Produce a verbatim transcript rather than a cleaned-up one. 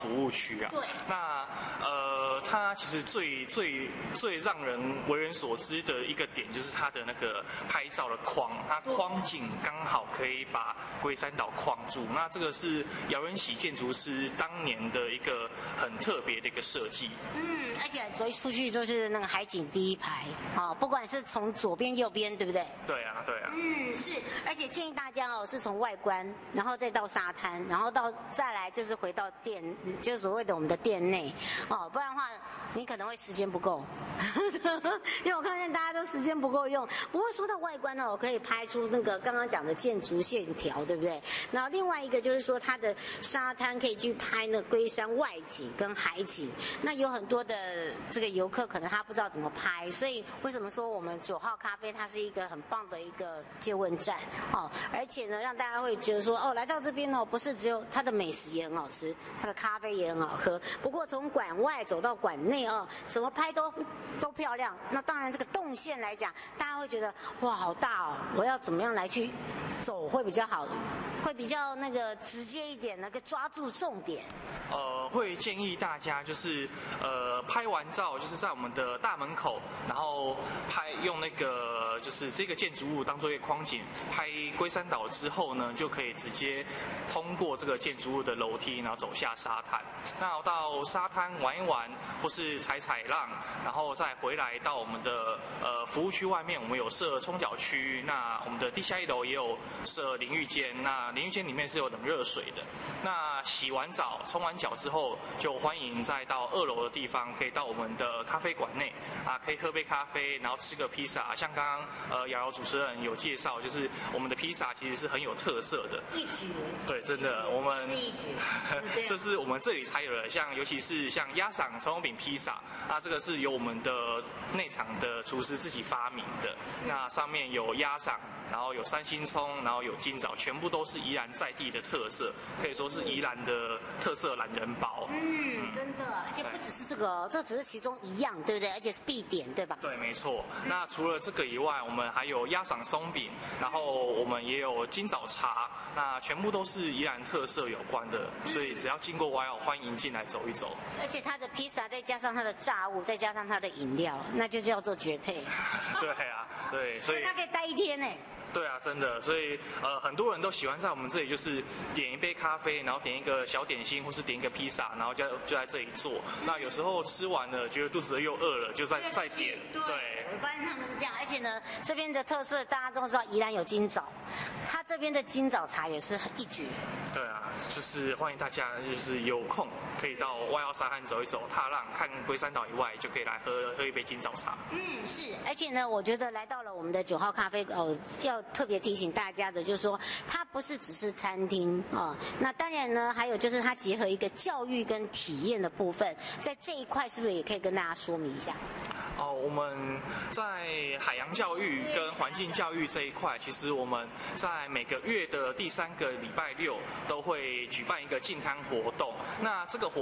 服务区啊。 对。 那呃，它其实最最最让人为人所知的一个点，就是它的那个拍照的框，它框景刚好可以把龟山岛框住。那这个是姚仁喜建筑师当年的一个很特别的一个设计。 嗯，而且走出去就是那个海景第一排，哦，不管是从左边右边，对不对？ 对啊，对啊。 嗯，是，而且建议大家哦，是从外观，然后再到沙滩，然后到再来就是回到店，就是所谓的我们的店内，哦，不然的话你可能会时间不够，因为我看见大家都时间不够用。不过说到外观呢，我可以拍出那个刚刚讲的建筑线条，对不对？然后另外一个就是说它的沙滩可以去拍那龟山外景跟海景。那有很多的这个游客可能他不知道怎么拍，所以为什么说我们九号咖啡它是一个很棒的一个借问站哦？而且呢，让大家会觉得说哦，来到这边哦，不是只有它的美食也很好吃，它的咖啡也很好喝。不过从馆外走到馆内哦，怎么拍都都漂亮。那当然这个动线来讲，大家会觉得哇好大哦，我要怎么样来去走会比较好，会比较那个直接一点，那个抓住重点。 呃，会建议大家就是呃拍完照就是在我们的大门口，然后拍用那个就是这个建筑物当做一个框景，拍龟山岛之后呢，就可以直接通过这个建筑物的楼梯，然后走下沙滩。那到沙滩玩一玩，或是踩踩浪，然后再回来到我们的呃服务区外面，我们有设冲脚区，那我们的地下一楼也有设淋浴间，那淋浴间里面是有冷热水的。那洗完澡、冲完脚之后，就欢迎再到二楼的地方，可以到我们的咖啡馆内啊，可以喝杯咖啡，然后吃个披萨。像刚刚呃瑶瑶主持人有介绍，就是我们的披萨其实是很有特色的， 一举。 对，真的，我们是一举， 这是我们这里才有的，像尤其是像鸭赏葱油饼披萨啊，这个是由我们的内场的厨师自己发明的。那上面有鸭赏，然后有三星葱，然后有金枣，全部都是宜兰在地的特色，可以说是宜兰的特色懒人包。 嗯，真的，而且不只是这个哦，这只是其中一样，对不对？而且是必点，对吧？ 对，没错。那除了这个以外，我们还有鸭赏松饼，然后我们也有金枣茶，那全部都是宜兰特色有关的，所以只要经过 Y L， 欢迎进来走一走。 而且它的披萨再加上它的炸物，再加上它的饮料，那就叫做绝配。 对啊，对，所以它可以待一天呢。 对啊，真的，所以呃，很多人都喜欢在我们这里，就是点一杯咖啡，然后点一个小点心，或是点一个披萨，然后就就在这里做。那有时候吃完了，觉得肚子又饿了，就再再点。 对，我发现他们是这样，而且呢，这边的特色大家都知道，宜兰有金枣，它这边的金枣茶也是一绝。 对啊，就是欢迎大家，就是有空可以到外澳沙滩走一走，踏浪，看龟山岛以外，就可以来喝喝一杯金枣茶。 嗯，是，而且呢，我觉得来到了我们的九号咖啡哦，要特别提醒大家的，就是说它不是只是餐厅哦，那当然呢，还有就是它结合一个教育跟体验的部分，在这一块是不是也可以跟大家说明一下？ 哦，我们在海洋教育跟环境教育这一块，其实我们在每个月的第三个礼拜六都会举办一个净滩活动。那这个活